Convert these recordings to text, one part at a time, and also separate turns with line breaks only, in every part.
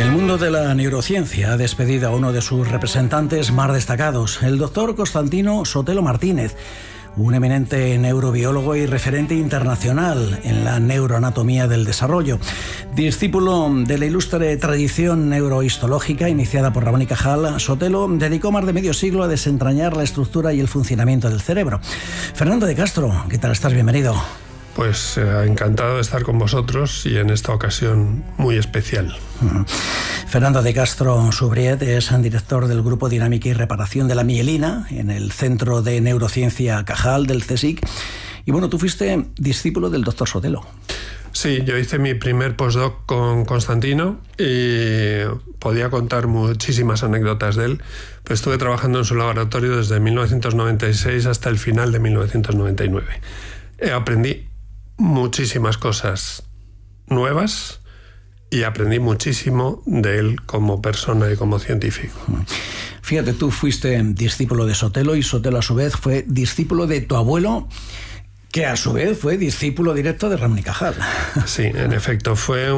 El mundo de la neurociencia ha despedido a uno de sus representantes más destacados, el doctor Constantino Sotelo Martínez, un eminente neurobiólogo y referente internacional en la neuroanatomía del desarrollo. Discípulo de la ilustre tradición neurohistológica iniciada por Ramón y Cajal, Sotelo dedicó más de medio siglo a desentrañar la estructura y el funcionamiento del cerebro. Fernando de Castro, ¿qué tal estás? Bienvenido.
Pues encantado de estar con vosotros y en esta ocasión muy especial.
Fernando de Castro Subriet es director del Grupo Dinámica y Reparación de la Mielina en el Centro de Neurociencia Cajal del CSIC. Y bueno, tú fuiste discípulo del doctor Sotelo.
Sí, yo hice mi primer postdoc con Constantino y podía contar muchísimas anécdotas de él. Pues estuve trabajando en su laboratorio desde 1996 hasta el final de 1999. Aprendí muchísimas cosas nuevas y aprendí muchísimo de él como persona y como científico.
Fíjate, tú fuiste discípulo de Sotelo y Sotelo a su vez fue discípulo de tu abuelo, que a su vez fue discípulo directo de Ramón y Cajal.
Sí, en efecto, fue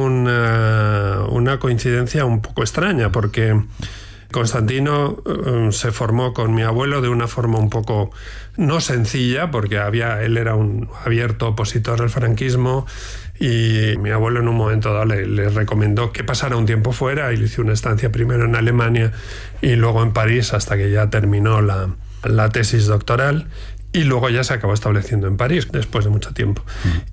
una coincidencia un poco extraña porque Constantino se formó con mi abuelo de una forma un poco no sencilla, porque él era un abierto opositor al franquismo y mi abuelo en un momento dado le recomendó que pasara un tiempo fuera y le hizo una estancia primero en Alemania y luego en París hasta que ya terminó la tesis doctoral. Y luego ya se acabó estableciendo en París, después de mucho tiempo.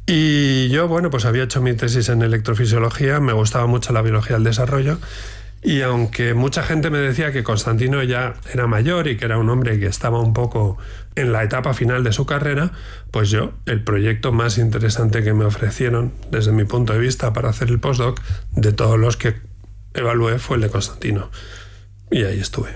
Y yo, bueno, pues había hecho mi tesis en electrofisiología, me gustaba mucho la biología del desarrollo, y aunque mucha gente me decía que Constantino ya era mayor y que era un hombre que estaba un poco en la etapa final de su carrera, pues yo, el proyecto más interesante que me ofrecieron, desde mi punto de vista, para hacer el postdoc, de todos los que evalué, fue el de Constantino. Y ahí estuve.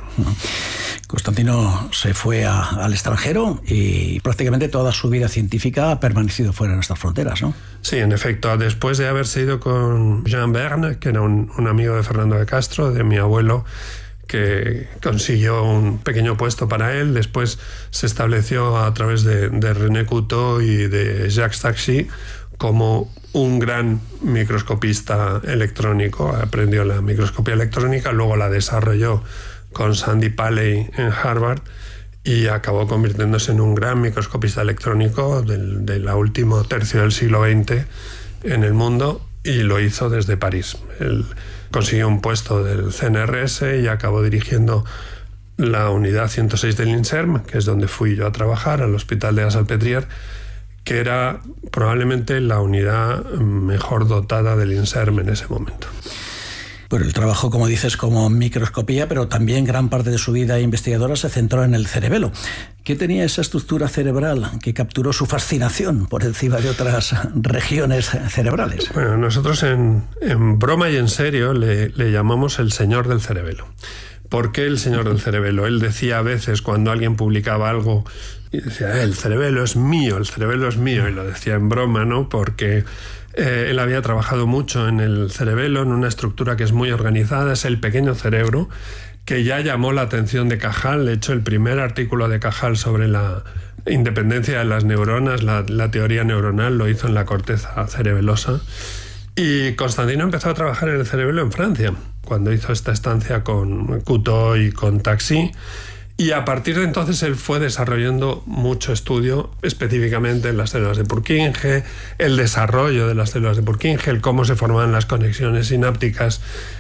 Constantino se fue al extranjero y prácticamente toda su vida científica ha permanecido fuera de nuestras fronteras, ¿no?
Sí, en efecto. Después de haberse ido con Jean Verne, que era un amigo de Fernando de Castro, de mi abuelo, que consiguió un pequeño puesto para él. Después se estableció a través de René Couteau y de Jacques Taxis como un gran microscopista electrónico. Aprendió la microscopía electrónica, luego la desarrolló con Sandy Paley en Harvard y acabó convirtiéndose en un gran microscopista electrónico del último tercio del siglo XX en el mundo, y lo hizo desde París. Él consiguió un puesto del CNRS y acabó dirigiendo la unidad 106 del INSERM, que es donde fui yo a trabajar, al Hospital de la Salpêtrière, que era probablemente la unidad mejor dotada del INSERM en ese momento.
Bueno, el trabajo, como dices, como microscopía, pero también gran parte de su vida investigadora se centró en el cerebelo. ¿Qué tenía esa estructura cerebral que capturó su fascinación por encima de otras regiones cerebrales?
Bueno, nosotros en broma y en serio le llamamos el señor del cerebelo. ¿Por qué el señor del cerebelo? Él decía a veces, cuando alguien publicaba algo, y decía, el cerebelo es mío, y lo decía en broma, ¿no? Porque él había trabajado mucho en el cerebelo, en una estructura que es muy organizada, es el pequeño cerebro, que ya llamó la atención de Cajal. De hecho, el primer artículo de Cajal sobre la independencia de las neuronas, la teoría neuronal, lo hizo en la corteza cerebelosa. Y Constantino empezó a trabajar en el cerebelo en Francia, cuando hizo esta estancia con Couteau y con Taxis. Y a partir de entonces él fue desarrollando mucho estudio, específicamente en las células de Purkinje, el desarrollo de las células de Purkinje, el cómo se forman las conexiones sinápticas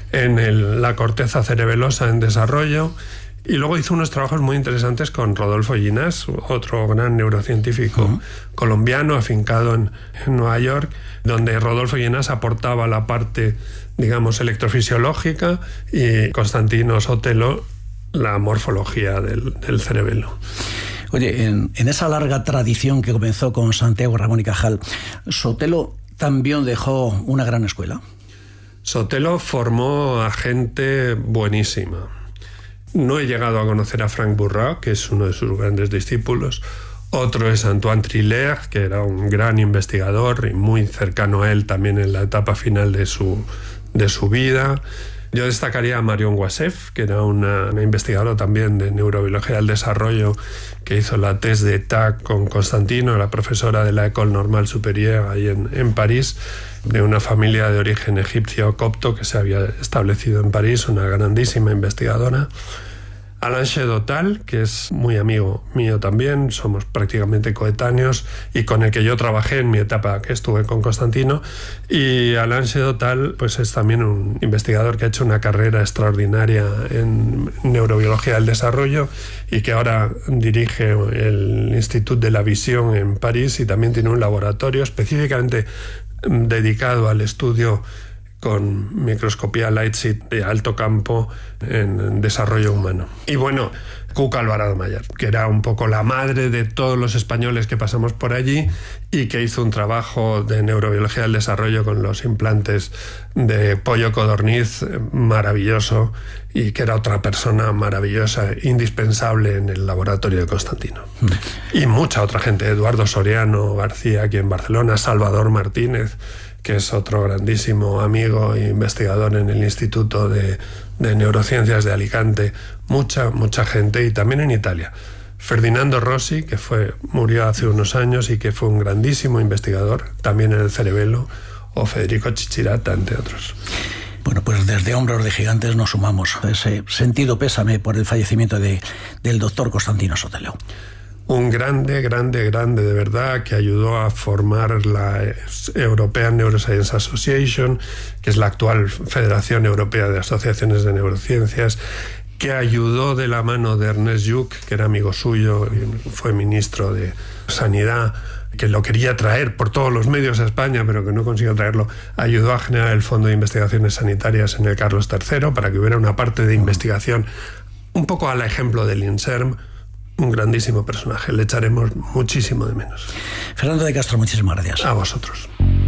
en la corteza cerebelosa en desarrollo. Y luego hizo unos trabajos muy interesantes con Rodolfo Ginás, otro gran neurocientífico colombiano afincado en Nueva York, donde Rodolfo Ginás aportaba la parte, digamos, electrofisiológica y Constantino Sotelo la morfología del cerebelo.
Oye, en esa larga tradición que comenzó con Santiago Ramón y Cajal, ¿Sotelo también dejó una gran escuela?
Sotelo formó a gente buenísima. No he llegado a conocer a Frank Bourrat, que es uno de sus grandes discípulos. Otro es Antoine Triller, que era un gran investigador y muy cercano a él también en la etapa final de su de su vida. Yo destacaría a Marion Wassef, que era una investigadora también de neurobiología del desarrollo, que hizo la thèse d'état con Constantino, la profesora de la École Normale Supérieure ahí en París, de una familia de origen egipcio copto que se había establecido en París, una grandísima investigadora. Alain Chedotal, que es muy amigo mío también, somos prácticamente coetáneos y con el que yo trabajé en mi etapa que estuve con Constantino. Y Alain Chedotal pues es también un investigador que ha hecho una carrera extraordinaria en neurobiología del desarrollo y que ahora dirige el Institut de la Visión en París y también tiene un laboratorio específicamente dedicado al estudio con microscopía LightSeed de alto campo en desarrollo humano. Y bueno, Cuca Alvarado Mayer, que era un poco la madre de todos los españoles que pasamos por allí y que hizo un trabajo de neurobiología del desarrollo con los implantes de pollo codorniz maravilloso y que era otra persona maravillosa, indispensable en el laboratorio de Constantino. Y mucha otra gente, Eduardo Soriano García aquí en Barcelona, Salvador Martínez, que es otro grandísimo amigo e investigador en el Instituto de Neurociencias de Alicante, mucha gente, y también en Italia. Ferdinando Rossi, que murió hace unos años y que fue un grandísimo investigador, también en el cerebelo, o Federico Chichirata, entre otros.
Bueno, pues desde Hombros de Gigantes nos sumamos a ese sentido pésame por el fallecimiento del doctor Constantino Sotelo.
Un grande, de verdad, que ayudó a formar la European Neuroscience Association, que es la actual Federación Europea de Asociaciones de Neurociencias, que ayudó de la mano de Ernest Lluch, que era amigo suyo y fue ministro de Sanidad, que lo quería traer por todos los medios a España, pero que no consiguió traerlo, ayudó a generar el Fondo de Investigaciones Sanitarias en el Carlos III para que hubiera una parte de investigación un poco al ejemplo del INSERM. Un grandísimo personaje, le echaremos muchísimo de menos.
Fernando de Castro, muchísimas gracias.
A vosotros.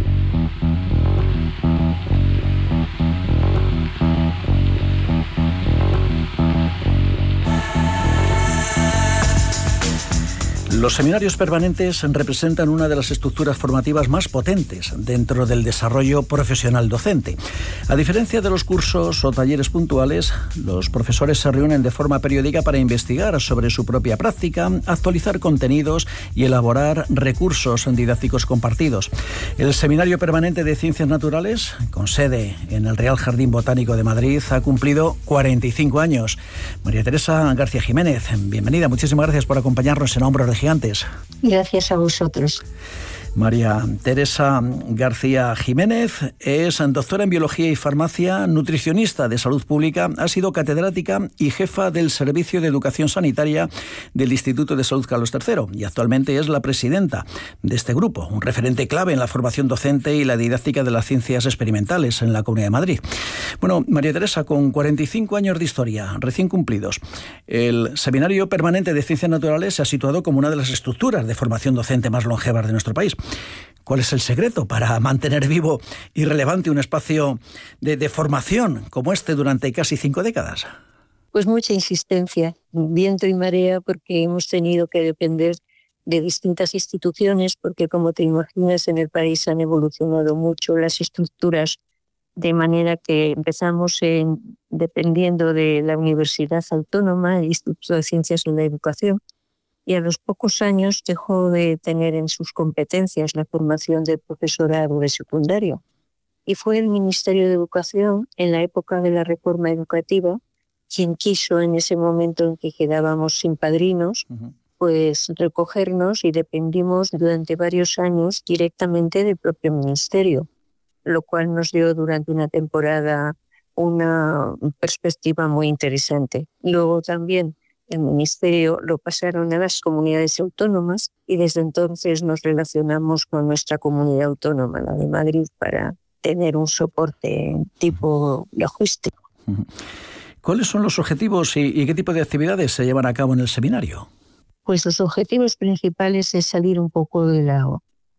Los seminarios permanentes representan una de las estructuras formativas más potentes dentro del desarrollo profesional docente. A diferencia de los cursos o talleres puntuales, los profesores se reúnen de forma periódica para investigar sobre su propia práctica, actualizar contenidos y elaborar recursos didácticos compartidos. El Seminario Permanente de Ciencias Naturales, con sede en el Real Jardín Botánico de Madrid, ha cumplido 45 años. María Teresa García Jiménez, bienvenida. Muchísimas gracias por acompañarnos en Hombros de Gigantes.
Gracias a vosotros.
María Teresa García Jiménez es doctora en Biología y Farmacia, nutricionista de salud pública, ha sido catedrática y jefa del Servicio de Educación Sanitaria del Instituto de Salud Carlos III y actualmente es la presidenta de este grupo, un referente clave en la formación docente y la didáctica de las ciencias experimentales en la Comunidad de Madrid. Bueno, María Teresa, con 45 años de historia recién cumplidos, el Seminario Permanente de Ciencias Naturales se ha situado como una de las estructuras de formación docente más longevas de nuestro país. ¿Cuál es el secreto para mantener vivo y relevante un espacio de formación como este durante casi 5 décadas?
Pues mucha insistencia, viento y marea, porque hemos tenido que depender de distintas instituciones, porque como te imaginas en el país han evolucionado mucho las estructuras, de manera que empezamos dependiendo de la Universidad Autónoma, el Instituto de Ciencias de la Educación, y a los pocos años dejó de tener en sus competencias la formación de profesorado de secundario. Y fue el Ministerio de Educación, en la época de la reforma educativa, quien quiso en ese momento en que quedábamos sin padrinos, pues recogernos, y dependimos durante varios años directamente del propio ministerio, lo cual nos dio durante una temporada una perspectiva muy interesante. Luego también el ministerio lo pasaron a las comunidades autónomas y desde entonces nos relacionamos con nuestra comunidad autónoma, la de Madrid, para tener un soporte tipo logístico.
¿Cuáles son los objetivos y qué tipo de actividades se llevan a cabo en el seminario?
Pues los objetivos principales es salir un poco de la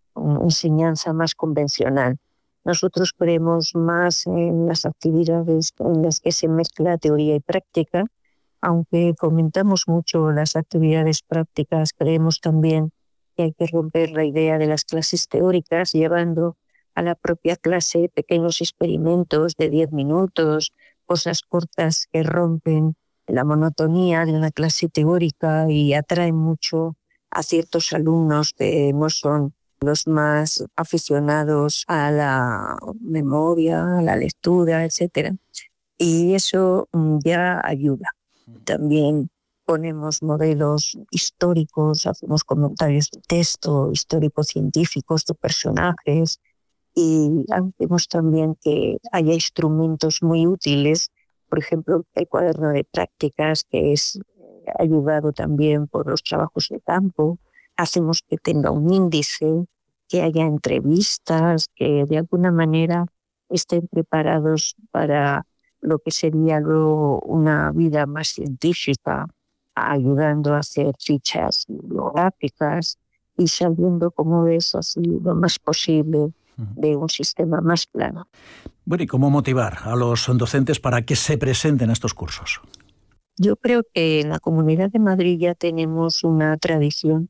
enseñanza más convencional. Nosotros creemos más en las actividades en las que se mezcla teoría y práctica. Aunque fomentamos mucho las actividades prácticas, creemos también que hay que romper la idea de las clases teóricas, llevando a la propia clase pequeños experimentos de 10 minutos, cosas cortas que rompen la monotonía de una clase teórica y atraen mucho a ciertos alumnos que no son los más aficionados a la memoria, a la lectura, etc. Y eso ya ayuda. También ponemos modelos históricos, hacemos comentarios de texto, históricos científicos de personajes, y hacemos también que haya instrumentos muy útiles, por ejemplo, el cuaderno de prácticas, que es ayudado también por los trabajos de campo. Hacemos que tenga un índice, que haya entrevistas, que de alguna manera estén preparados para lo que sería luego una vida más científica, ayudando a hacer fichas bibliográficas y saliendo, como ves, así lo más posible de un sistema más plano.
Bueno, ¿y cómo motivar a los docentes para que se presenten a estos cursos?
Yo creo que en la Comunidad de Madrid ya tenemos una tradición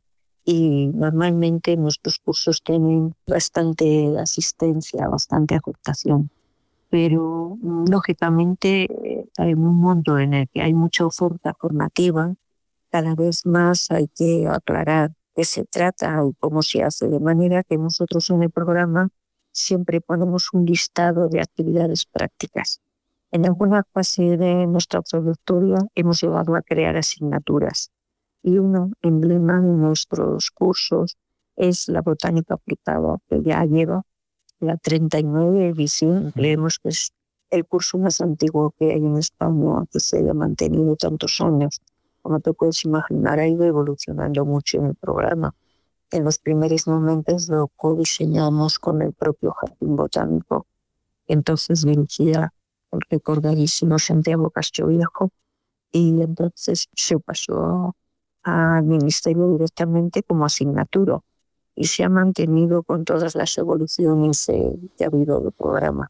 y normalmente nuestros cursos tienen bastante asistencia, bastante aportación. Pero lógicamente en un mundo en el que hay mucha oferta formativa, cada vez más hay que aclarar qué se trata y cómo se hace, de manera que nosotros en el programa siempre ponemos un listado de actividades prácticas. En alguna fase de nuestra trayectoria hemos llegado a crear asignaturas y un emblema de nuestros cursos es la botánica aplicada, que ya lleva la 39 edición. Creemos que es el curso más antiguo que hay en España, que se haya mantenido tantos años. Como te puedes imaginar, ha ido evolucionando mucho en el programa. En los primeros momentos lo codiseñamos con el propio Jardín Botánico. Entonces dirigía el recordadísimo Santiago Castroviejo, y entonces se pasó al Ministerio directamente como asignatura y se ha mantenido con todas las evoluciones que ha habido del programa.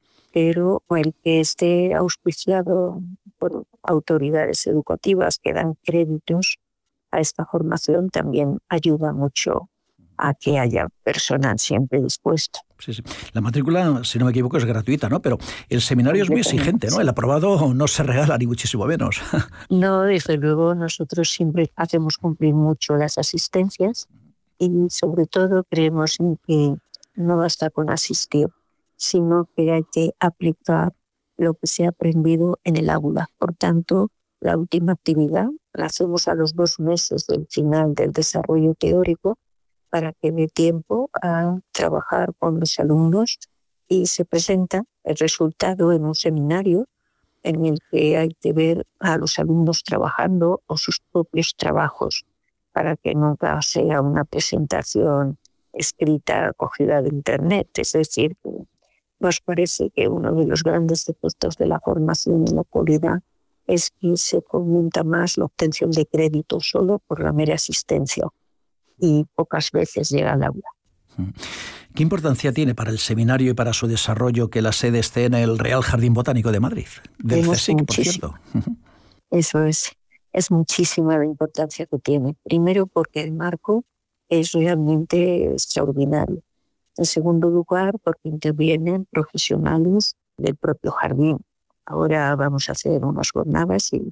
Pero el que esté auspiciado por autoridades educativas que dan créditos a esta formación también ayuda mucho a que haya personal siempre dispuesto.
Sí. La matrícula, si no me equivoco, es gratuita, ¿no? Pero el seminario es muy exigente, ¿no? El aprobado no se regala, ni muchísimo menos.
No, desde luego, nosotros siempre hacemos cumplir mucho las asistencias y sobre todo creemos en que no basta con asistir, sino que hay que aplicar lo que se ha aprendido en el aula. Por tanto, la última actividad la hacemos a los 2 meses del final del desarrollo teórico, para que dé tiempo a trabajar con los alumnos, y se presenta el resultado en un seminario en el que hay que ver a los alumnos trabajando o sus propios trabajos, para que nunca sea una presentación escrita cogida de internet. Es decir, que nos parece que uno de los grandes defectos de la formación en la actualidad es que se fomenta más la obtención de crédito solo por la mera asistencia, y pocas veces llega al aula.
¿Qué importancia tiene para el seminario y para su desarrollo que la sede esté en el Real Jardín Botánico de Madrid, del CSIC, por cierto?
Eso es muchísima la importancia que tiene. Primero, porque el marco es realmente extraordinario. En segundo lugar, porque intervienen profesionales del propio jardín. Ahora vamos a hacer unas jornadas y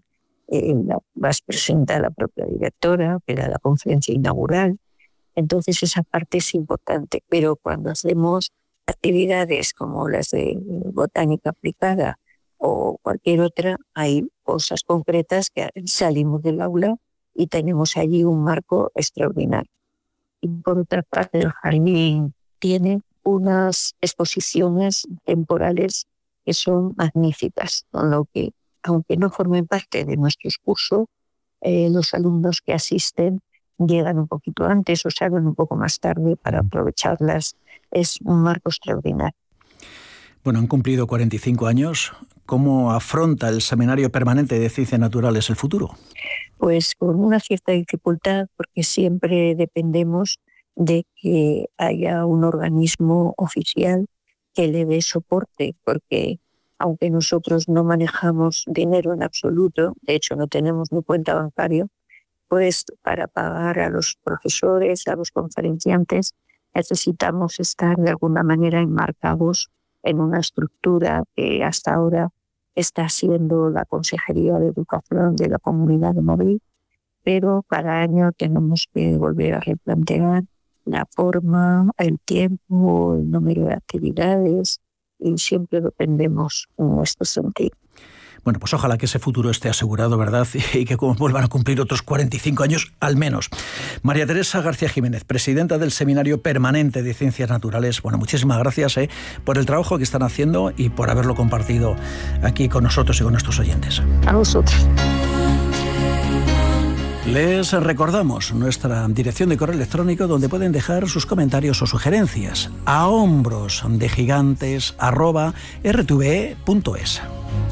vas a presentar la propia directora, que da la conferencia inaugural. Entonces esa parte es importante, pero cuando hacemos actividades como las de botánica aplicada o cualquier otra, hay cosas concretas que salimos del aula y tenemos allí un marco extraordinario. Y por otra parte, el jardín tiene unas exposiciones temporales que son magníficas, con lo que, aunque no formen parte de nuestros cursos, los alumnos que asisten llegan un poquito antes o salen un poco más tarde para aprovecharlas. Es un marco extraordinario.
Bueno, han cumplido 45 años. ¿Cómo afronta el Seminario Permanente de Ciencias Naturales el futuro?
Pues con una cierta dificultad, porque siempre dependemos de que haya un organismo oficial que le dé soporte, porque aunque nosotros no manejamos dinero en absoluto, de hecho no tenemos ni cuenta bancaria, pues para pagar a los profesores, a los conferenciantes, necesitamos estar de alguna manera enmarcados en una estructura que hasta ahora está siendo la Consejería de Educación de la Comunidad de Madrid, pero cada año tenemos que volver a replantear la forma, el tiempo, el número de actividades, y siempre dependemos en nuestro sentido.
Bueno, pues ojalá que ese futuro esté asegurado, ¿verdad? Y que vuelvan a cumplir otros 45 años al menos. María Teresa García Jiménez, presidenta del Seminario Permanente de Ciencias Naturales. Bueno, muchísimas gracias por el trabajo que están haciendo y por haberlo compartido aquí con nosotros y con nuestros oyentes.
A vosotros.
Les recordamos nuestra dirección de correo electrónico donde pueden dejar sus comentarios o sugerencias a hombrosdegigantes@rtve.es.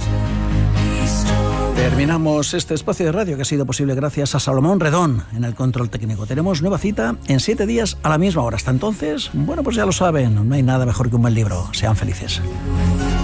Terminamos este espacio de radio que ha sido posible gracias a Salomón Redón en el control técnico. Tenemos nueva cita en 7 días a la misma hora. Hasta entonces, bueno, pues ya lo saben, no hay nada mejor que un buen libro. Sean felices.